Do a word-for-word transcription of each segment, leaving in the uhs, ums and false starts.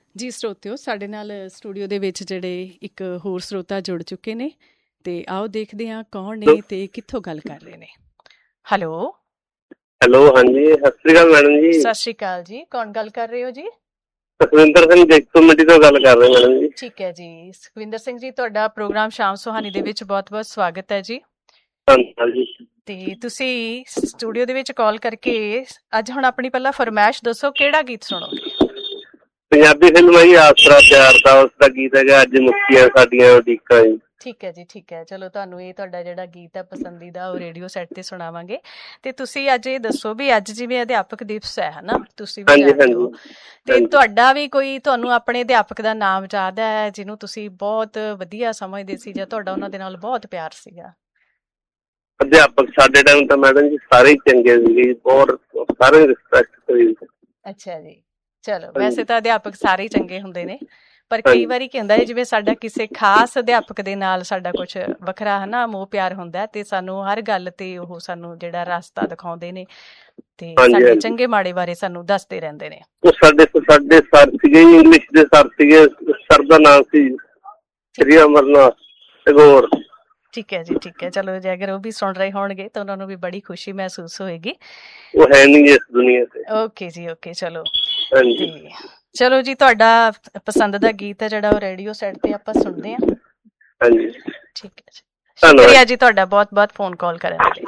ਜੀ ਸਰੋਤਿਓ, ਸਾਡੇ ਨਾਲ ਸਟੂਡੀਓ ਦੇ ਵਿੱਚ ਜਿਹੜੇ ਇੱਕ ਹੋਰ ਸਰੋਤਾ ਜੁੜ ਚੁੱਕੇ ਨੇ ਤੇ ਆਓ ਦੇਖਦੇ ਹਾਂ ਕੌਣ ਨੇ ਤੇ ਕਿੱਥੋਂ ਗੱਲ ਕਰ ਰਹੇ ਨੇ। ਹੈਲੋ ਹੈਲੋ, ਹਾਂਜੀ ਸਤਿ ਸ਼੍ਰੀ ਅਕਾਲ ਮੈਡਮ ਜੀ। ਸਤਿ ਸ਼੍ਰੀ ਅਕਾਲ ਜੀ, ਕੌਣ ਗੱਲ ਕਰ ਰਹੇ ਹੋ ਜੀ? ਸੁਖਵਿੰਦਰ ਸਿੰਘ ਜੈਤੋ ਮੰਡੀ ਤੋਂ ਗੱਲ ਕਰ ਰਹੇ ਮੈਡਮ ਜੀ। ਠੀਕ ਹੈ ਜੀ ਸੁਖਵਿੰਦਰ ਸਿੰਘ ਜੀ, ਤੁਹਾਡਾ ਪ੍ਰੋਗਰਾਮ ਸ਼ਾਮ ਸੁਹਾਨੀ ਦੇ ਵਿੱਚ ਬਹੁਤ ਬਹੁਤ ਸਵਾਗਤ ਹੈ ਜੀ। ਧੰਨਵਾਦ ਜੀ। ਤੇ ਤੁਸੀਂ ਸਟੂਡੀਓ ਦੇ ਵਿੱਚ ਕਾਲ ਕਰਕੇ ਅੱਜ ਹੁਣ ਆਪਣੀ ਪਹਿਲਾਂ ਫਰਮਾਇਸ਼ ਦੱਸੋ, ਕਿਹੜਾ ਗੀਤ ਸੁਣੋਗੇ? ਪੰਜਾਬੀ ਫਿਲਮ ਹੈ ਜੀ ਆਸਰਾ ਪਿਆਰ ਦਾ, ਉਸ ਦਾ ਗੀਤ ਹੈਗਾ ਅੱਜ ਮੁੱਕੀਆਂ ਸਾਡੀਆਂ ਉਡੀਕਾਂ ਜੀ। ਠੀਕ ਹੈ ਜੀ, ਠੀਕ ਹੈ। ਚਲੋ ਤੁਹਾਨੂੰ ਇਹ ਤੁਹਾਡਾ ਜਿਹੜਾ ਗੀਤ ਹੈ ਪਸੰਦੀਦਾ ਉਹ ਰੇਡੀਓ ਸੈੱਟ ਤੇ ਸੁਣਾਵਾਂਗੇ। ਤੇ ਤੁਸੀਂ ਅੱਜ ਇਹ ਦੱਸੋ ਵੀ ਅੱਜ ਜਿਵੇਂ ਅਧਿਆਪਕ ਦਿਵਸ ਹੈ ਹਨਾ, ਤੁਸੀਂ ਵੀ ਜਾਣਦੇ ਹੋ, ਤੇ ਤੁਹਾਡਾ ਵੀ ਕੋਈ ਤੁਹਾਨੂੰ ਆਪਣੇ ਅਧਿਆਪਕ ਦਾ ਨਾਮ ਯਾਦ ਹੈ ਜਿਹਨੂੰ ਤੁਸੀਂ ਬਹੁਤ ਵਧੀਆ ਸਮਝਦੇ ਸੀ ਜਾਂ ਤੁਹਾਡਾ ਉਹਨਾਂ ਦੇ ਨਾਲ ਬਹੁਤ ਪਿਆਰ ਸੀਗਾ? ਅਧਿਆਪਕ ਸਾਡੇ ਟਾਈਮ ਤਾਂ ਮੈਡਮ ਜੀ ਸਾਰੇ ਹੀ ਚੰਗੇ ਸੀਗੇ, ਬਹੁਤ ਸਾਰੇ ਰਿਸਪੈਕਟ ਹੋਈ। ਅੱਛਾ ਜੀ, ਚਲੋ ਵੈਸੇ ਤਾਂ ਅਧਿਆਪਕ ਸਾਰੇ ਹੀ ਚੰਗੇ ਹੁੰਦੇ ਨੇ, ਪਰ ਕਈ ਵਾਰੀ ਕੀ ਹੁੰਦਾ ਹੈ ਜਿਵੇਂ ਸਾਡਾ ਕਿਸੇ ਖਾਸ ਅਧਿਆਪਕ ਦੇ ਨਾਲ ਸਾਡਾ ਕੁਛ ਵੱਖਰਾ ਹਨਾ ਮੋਹ ਪਿਆਰ ਹੁੰਦਾ ਤੇ ਸਾਨੂੰ ਹਰ ਗੱਲ ਤੇ ਉਹ ਸਾਨੂੰ ਜਿਹੜਾ ਰਸਤਾ ਦਿਖਾਉਂਦੇ ਨੇ ਤੇ ਸਾਡੇ ਚੰਗੇ ਮਾੜੇ ਬਾਰੇ ਸਾਨੂੰ ਦੱਸਦੇ ਰਹਿੰਦੇ ਨੇ। ਉਹ ਸਾਡੇ ਸਾਡੇ ਸਰ ਸੀਗੇ ਇੰਗਲਿਸ਼ ਦੇ ਸਰ ਸੀਗੇ, ਸਰ ਦਾ ਨਾਮ ਸੀ ਸ੍ਰੀ ਅਮਰਨਾਥ ਟੈਗੋਰ। ਠੀਕ ਹੈ ਜੀ, ਠੀਕ ਹੈ। ਚਲੋ ਜੇ ਅਗਰ ਉਹ ਵੀ ਸੁਣ ਰਹੇ ਹੋਣਗੇ ਤਾਂ ਉਹਨਾਂ ਨੂੰ ਵੀ ਬੜੀ ਖੁਸ਼ੀ ਮਹਿਸੂਸ ਹੋਏਗੀ। ਉਹ ਹੈ ਨਹੀਂ ਇਸ ਦੁਨੀਆ ਤੇ। ਓਕੇ ਜੀ, ਓਕੇ। ਚਲੋ ਤੇ ਚਲੋ ਜੀ, ਤੁਹਾਡਾ ਪਸੰਦ ਦਾ ਗੀਤ ਹੈ ਜਿਹੜਾ ਉਹ ਰੇਡੀਓ ਸੈੱਟ ਤੇ ਆਪਾਂ ਸੁਣਦੇ ਹਾਂ। ਹਾਂਜੀ, ਠੀਕ ਹੈ ਜੀ, ਸ਼ੁਕਰੀਆ ਜੀ ਤੁਹਾਡਾ ਬਹੁਤ ਬਹੁਤ ਫੋਨ ਕਾਲ ਕਰਨ ਲਈ।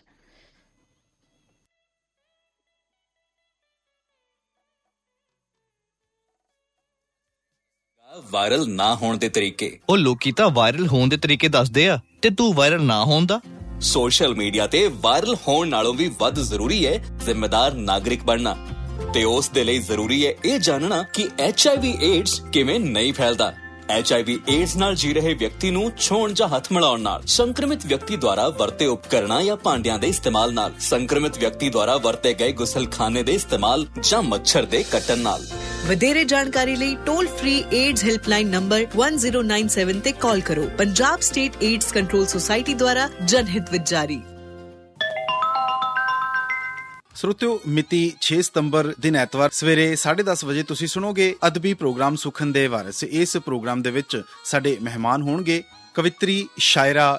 ਵਾਇਰਲ ਨਾ ਹੋਣ ਦੇ ਤਰੀਕੇ। ਉਹ ਲੋਕੀ ਤਾਂ ਵਾਇਰਲ ਹੋਣ ਦੇ ਤਰੀਕੇ ਦੱਸਦੇ ਆ ਤੇ ਤੂੰ ਵਾਇਰਲ ਨਾ ਹੋਣ ਦਾ। ਸੋਸ਼ਲ ਮੀਡੀਆ ਤੇ ਵਾਇਰਲ ਹੋਣ ਨਾਲੋਂ ਵੀ ਵੱਧ ਜ਼ਰੂਰੀ ਹੈ ਜ਼ਿੰਮੇਦਾਰ ਨਾਗਰਿਕ ਬਣਨਾ, ਤੇ ਉਸ ਦੇ ਲਈ ਜ਼ਰੂਰੀ ਹੈ ਇਹ ਜਾਣਨਾ ਕਿ ਐਚ ਆਈ ਵੀ ਏਡਸ ਕਿਵੇਂ ਨਹੀਂ ਫੈਲਦਾ। ਐਚ ਆਈ ਵੀ ਏਡਸ ਨਾਲ ਜੀ ਰਹੇ ਵਿਅਕਤੀ ਨੂੰ ਛੂਹਣ ਜਾਂ ਹੱਥ ਮਿਲਾਉਣ ਨਾਲ, ਸੰਕਰਮਿਤ ਵਿਅਕਤੀ ਦੁਆਰਾ ਵਰਤੇ ਉਪਕਰਨਾਂ ਜਾਂ ਭਾਂਡਿਆਂ ਦੇ ਇਸਤੇਮਾਲ ਨਾਲ, ਸੰਕਰਮਿਤ ਵਿਅਕਤੀ ਦੁਆਰਾ ਵਰਤੇ ਗਏ ਗੁਸਲਖਾਨੇ ਦੇ ਇਸਤੇਮਾਲ ਜਾਂ ਮੱਛਰ ਦੇ ਕੱਟਣ ਨਾਲ। ਵਧੇਰੇ ਜਾਣਕਾਰੀ ਲਈ toll free AIDS helpline number ਇੱਕ ਜ਼ੀਰੋ ਨੌਂ ਸੱਤ ਤੇ ਕਾਲ ਕਰੋ। Punjab state AIDS control society ਦੁਆਰਾ ਜਨਹਿਤ ਵਿੱਚ ਜਾਰੀ। ਸਰੋਤਿਓ, ਮਿਤੀ ਛੇ ਸਤੰਬਰ ਦਿਨ ਐਤਵਾਰ ਸਵੇਰੇ ਸਾਢੇ ਦਸ ਵਜੇ ਤੁਸੀਂ ਸੁਣੋਗੇ ਅਦਬੀ ਪ੍ਰੋਗਰਾਮ ਸੁਖਨ ਦੇ ਵਾਰਿਸ। ਇਸ ਪ੍ਰੋਗਰਾਮ ਦੇ ਵਿੱਚ ਸਾਡੇ ਮਹਿਮਾਨ ਹੋਣਗੇ ਕਵਿੱਤਰੀ, ਸ਼ਾਇਰਾ,